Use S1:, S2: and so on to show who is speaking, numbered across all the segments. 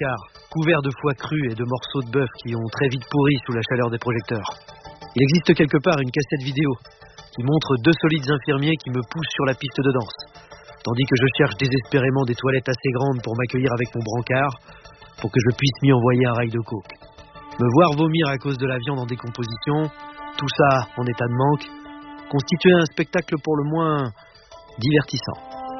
S1: placard, couvert de foie cru et de morceaux de bœuf qui ont très vite pourri sous la chaleur des projecteurs. Il existe quelque part une cassette vidéo qui montre deux solides infirmiers qui me poussent sur la piste de danse, tandis que je cherche désespérément des toilettes assez grandes pour m'accueillir avec mon brancard, pour que je puisse m'y envoyer un rail de coke. Me voir vomir à cause de la viande en décomposition, tout ça en état de manque, constituait un spectacle pour le moins divertissant.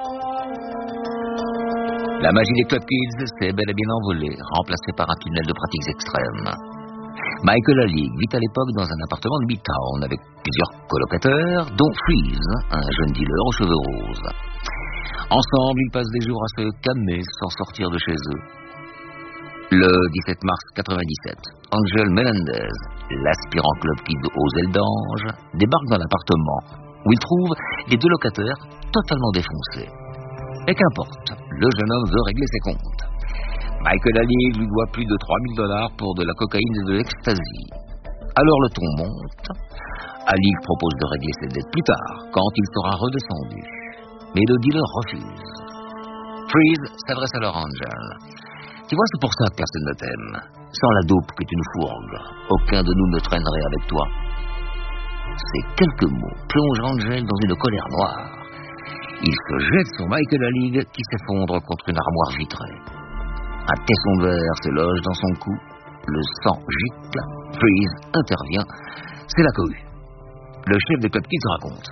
S2: La magie des Club Kids s'est bel et bien envolée, remplacée par un tunnel de pratiques extrêmes. Michael Alig vit à l'époque dans un appartement de Midtown avec plusieurs colocataires, dont Freeze, un jeune dealer aux cheveux roses. Ensemble, ils passent des jours à se calmer sans sortir de chez eux. Le 17 mars 97, Angel Melendez, l'aspirant Club Kid aux ailes d'ange, débarque dans l'appartement où il trouve les deux locataires totalement défoncés. Et qu'importe, le jeune homme veut régler ses comptes. Michael Alig lui doit plus de $3,000 pour de la cocaïne et de l'ecstasy. Alors le ton monte. Alig propose de régler ses dettes plus tard, quand il sera redescendu. Mais le dealer refuse. Freeze s'adresse alors à Angel. Tu vois, c'est pour ça que personne ne t'aime. Sans la dope que tu nous fourgues, aucun de nous ne traînerait avec toi. Ces quelques mots plongent Angel dans une colère noire. Il se jette sur Michael Alig qui s'effondre contre une armoire vitrée. Un tesson de verre se loge dans son cou, le sang gicle, Freeze intervient, c'est la cohue. Le chef des Club Kids raconte.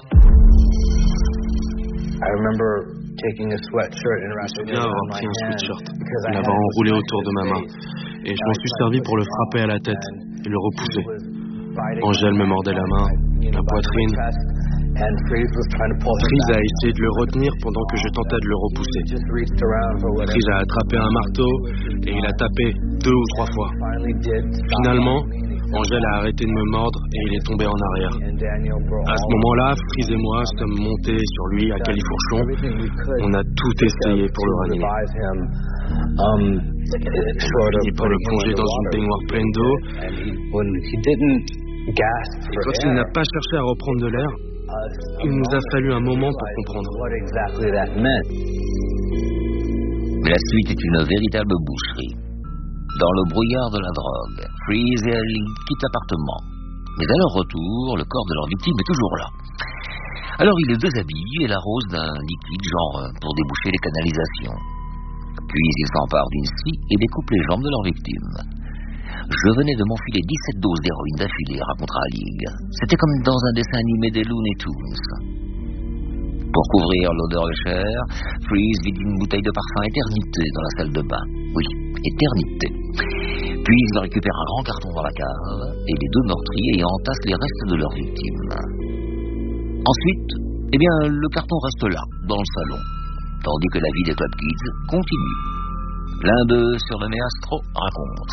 S3: Je me souviens avoir pris un sweatshirt, l'avoir enroulé autour de ma main, et je m'en suis servi pour le frapper à la tête et le repousser. Angel me mordait la main, la poitrine. Freeze a essayé de le retenir pendant que je tentais de le repousser. Freeze a attrapé un marteau et il a tapé 2 ou 3 fois. Finalement, Angel a arrêté de me mordre et il est tombé en arrière. À ce moment-là, Freeze et moi sommes montés sur lui à califourchon. On a tout essayé pour le ranimer. Fini par le plonger dans une baignoire pleine d'eau. Et quand il n'a pas cherché à reprendre de l'air, il nous a fallu un moment pour comprendre.
S2: Mais la suite est une véritable boucherie. Dans le brouillard de la drogue, Freeze et Alig quittent l'appartement. Mais à leur retour, le corps de leur victime est toujours là. Alors ils les déshabillent et l'arrosent d'un liquide genre pour déboucher les canalisations. Puis ils s'emparent d'une scie et découpent les jambes de leur victime. Je venais de m'enfiler 17 doses d'héroïne d'affilée, racontera Alig. C'était comme dans un dessin animé des Looney Tunes. Pour couvrir l'odeur de chair, Freeze vide une bouteille de parfum éternité dans la salle de bain. Oui, éternité. Puis il récupère un grand carton dans la cave et les deux meurtriers y entassent les restes de leur victime. Ensuite, le carton reste là, dans le salon, tandis que la vie des Club Kids continue. L'un d'eux, surnommé Astro, raconte.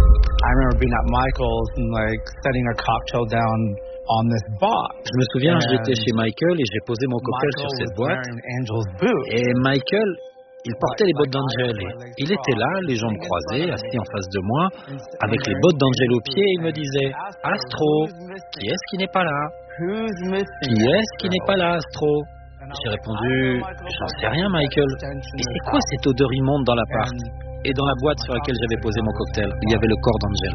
S4: Je me souviens, j'étais chez Michael et j'ai posé mon cocktail sur cette boîte. Et Michael, il portait les bottes d'Angel. Il était là, les jambes croisées, assis en face de moi, avec les bottes d'Angel aux pieds, et il me disait « Astro, qui est-ce qui n'est pas là ? Qui est-ce qui n'est pas là, Astro ?» J'ai répondu « J'en sais rien, Michael. Et c'est quoi cette odeur immonde dans l'appart ?» Et dans la boîte sur laquelle j'avais posé mon cocktail, il y avait le corps d'Angel.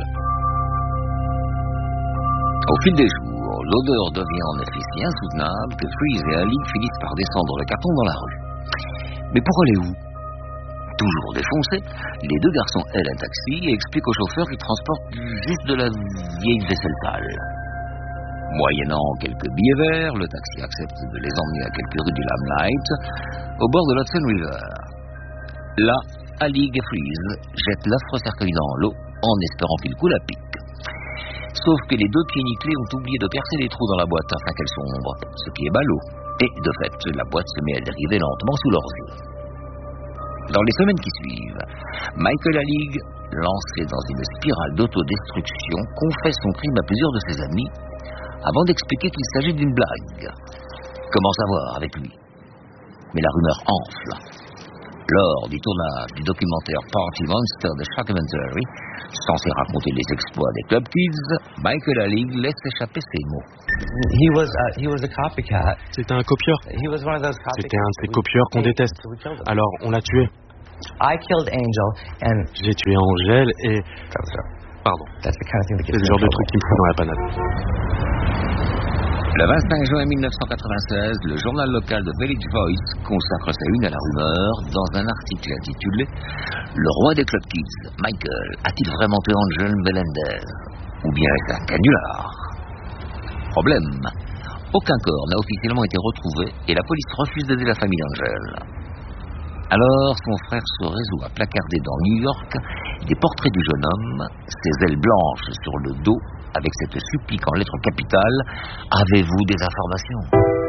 S2: Au fil des jours, l'odeur devient en effet si insoutenable que Freeze et Alig finissent par descendre le carton dans la rue. Mais pour aller où ? Toujours défoncés, les deux garçons aident un taxi et expliquent au chauffeur qu'ils transportent juste de la vieille vaisselle sale. Moyennant quelques billets verts, le taxi accepte de les emmener à quelques rues du Limelight, au bord de l'Hudson River. Là, Alig et Freeze jettent l'affreux cercueil dans l'eau en espérant qu'il coule à pic. Sauf que les deux pieds nickelés ont oublié de percer les trous dans la boîte afin qu'elle sombre, ce qui est ballot. Et de fait, la boîte se met à dériver lentement sous leurs yeux. Dans les semaines qui suivent, Michael Alig, lancé dans une spirale d'autodestruction, confesse son crime à plusieurs de ses amis avant d'expliquer qu'il s'agit d'une blague. Comment savoir avec lui ? Mais la rumeur enfle. Lors du tournage du documentaire Party Monster de Shockumentary, censé raconter les exploits des Club Kids, Michael Alig laisse échapper ces mots.
S3: C'était un copieur. C'était un de ces copieurs qu'on déteste. Alors on l'a tué. J'ai tué Angel et... Pardon. C'est le genre de truc qui me fout dans la panade.
S2: Le 25 juin 1996, le journal local de Village Voice consacre sa une à la rumeur dans un article intitulé « Le roi des Club Kids, Michael, a-t-il vraiment tué Angel Melendez? Ou bien est-ce un canular ?» Problème, aucun corps n'a officiellement été retrouvé et la police refuse d'aider la famille d'Angel. Alors son frère se résout à placarder dans New York des portraits du jeune homme, ses ailes blanches sur le dos, avec cette supplique en lettres capitales « Avez-vous des informations ?»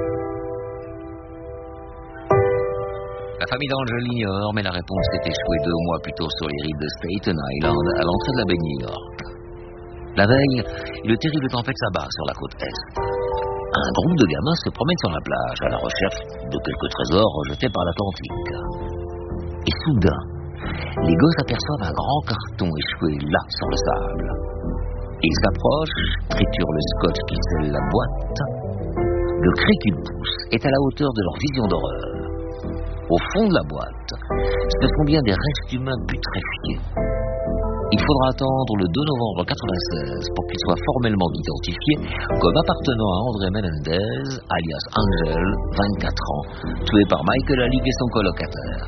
S2: La famille d'Angel l'ignore, mais la réponse s'est échouée 2 mois plus tôt sur les rives de Staten Island, à l'entrée de la baie de New York. La veille, le terrible tempête s'abat sur la côte Est. Un groupe de gamins se promène sur la plage à la recherche de quelques trésors rejetés par l'Atlantique. Et soudain, les gosses aperçoivent un grand carton échoué là sur le sable. Ils s'approchent, triturent le scotch qui scelle la boîte. Le cri qu'ils poussent est à la hauteur de leur vision d'horreur. Au fond de la boîte, ce sont bien des restes humains putréfiés. Il faudra attendre le 2 novembre 1996 pour qu'ils soient formellement identifiés comme appartenant à André Melendez, alias Angel, 24 ans, tué par Michael Alig et son colocataire.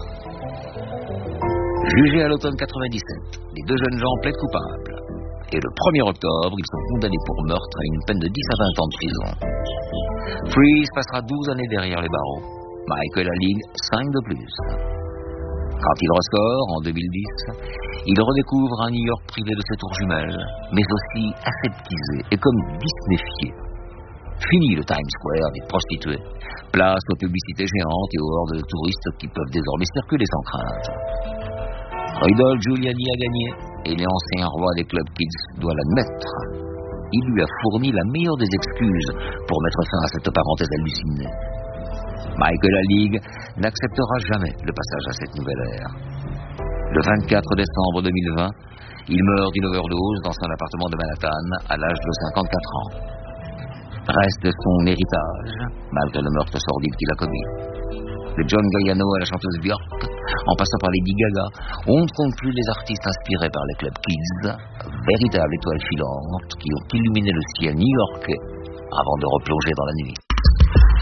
S2: Jugés à l'automne 97, les 2 jeunes gens plaident coupables. Et le 1er octobre, ils sont condamnés pour meurtre à une peine de 10 à 20 ans de prison. Freeze passera 12 années derrière les barreaux. Michael Alig, 5 de plus. Quand il ressort, en 2010, il redécouvre un New York privé de ses tours jumelles, mais aussi aseptisé et comme disneyfié. Fini le Times Square des prostituées. Place aux publicités géantes et aux hordes de touristes qui peuvent désormais circuler sans crainte. Rudolph Giuliani a gagné, et l'ancien roi des Club Kids doit l'admettre. Il lui a fourni la meilleure des excuses pour mettre fin à cette parenthèse hallucinée. Michael Alig n'acceptera jamais le passage à cette nouvelle ère. Le 24 décembre 2020, il meurt d'une overdose dans son appartement de Manhattan à l'âge de 54 ans. Reste son héritage, malgré le meurtre sordide qu'il a commis. De John Galliano à la chanteuse Björk, en passant par Lady Gaga, on ne compte plus les artistes inspirés par les Club Kids, véritables étoiles filantes qui ont illuminé le ciel new-yorkais avant de replonger dans la nuit.